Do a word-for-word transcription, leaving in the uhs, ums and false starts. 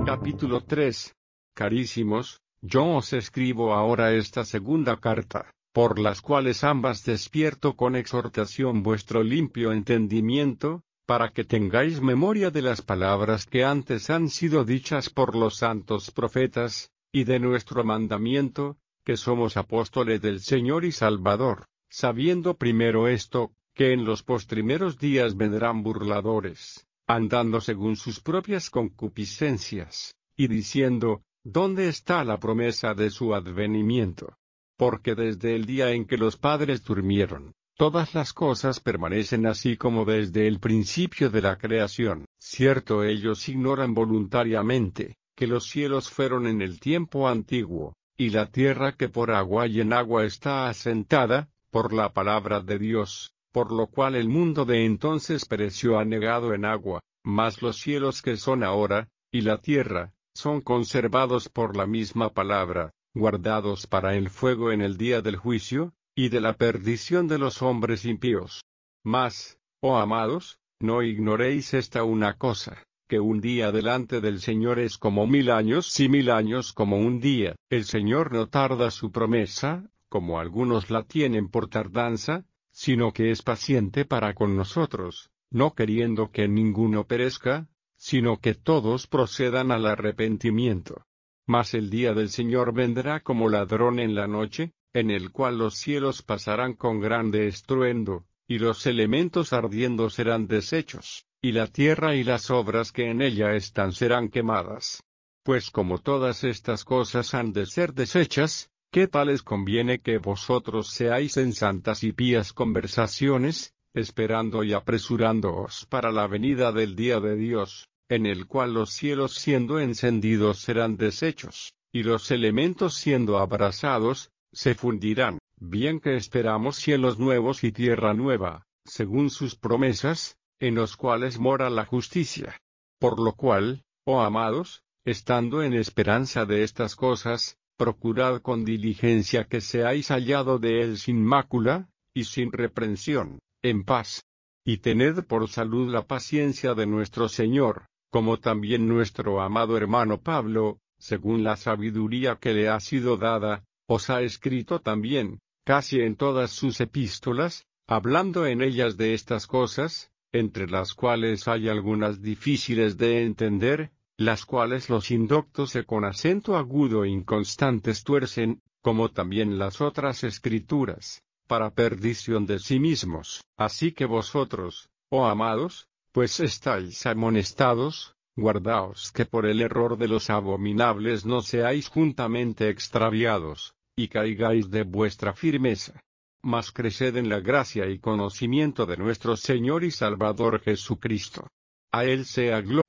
Capítulo tres. Carísimos, yo os escribo ahora esta segunda carta, por las cuales ambas despierto con exhortación vuestro limpio entendimiento, para que tengáis memoria de las palabras que antes han sido dichas por los santos profetas, y de nuestro mandamiento, que somos apóstoles del Señor y Salvador, sabiendo primero esto, que en los postrimeros días vendrán burladores, andando según sus propias concupiscencias, y diciendo, ¿dónde está la promesa de su advenimiento? Porque desde el día en que los padres durmieron, todas las cosas permanecen así como desde el principio de la creación. Cierto, ellos ignoran voluntariamente, que los cielos fueron en el tiempo antiguo, y la tierra que por agua y en agua está asentada, por la palabra de Dios, por lo cual el mundo de entonces pereció anegado en agua, mas los cielos que son ahora, y la tierra, son conservados por la misma palabra, guardados para el fuego en el día del juicio, y de la perdición de los hombres impíos. Mas, oh amados, no ignoréis esta una cosa, que un día delante del Señor es como mil años y mil años como un día. El Señor no tarda su promesa, como algunos la tienen por tardanza, sino que es paciente para con nosotros, no queriendo que ninguno perezca, sino que todos procedan al arrepentimiento. Mas el día del Señor vendrá como ladrón en la noche, en el cual los cielos pasarán con grande estruendo, y los elementos ardiendo serán deshechos, y la tierra y las obras que en ella están serán quemadas. Pues como todas estas cosas han de ser deshechas, ¿qué tal les conviene que vosotros seáis en santas y pías conversaciones, esperando y apresurándoos para la venida del día de Dios, en el cual los cielos siendo encendidos serán deshechos, y los elementos siendo abrasados, se fundirán? Bien que esperamos cielos nuevos y tierra nueva, según sus promesas, en los cuales mora la justicia. Por lo cual, oh amados, estando en esperanza de estas cosas, procurad con diligencia que seáis hallado de él sin mácula, y sin reprensión, en paz. Y tened por salud la paciencia de nuestro Señor, como también nuestro amado hermano Pablo, según la sabiduría que le ha sido dada, os ha escrito también, casi en todas sus epístolas, hablando en ellas de estas cosas, entre las cuales hay algunas difíciles de entender, las cuales los indoctos e con acento agudo e inconstantes tuercen, como también las otras escrituras, para perdición de sí mismos. Así que vosotros, oh amados, pues estáis amonestados, guardaos que por el error de los abominables no seáis juntamente extraviados, y caigáis de vuestra firmeza. Mas creced en la gracia y conocimiento de nuestro Señor y Salvador Jesucristo. A Él sea gloria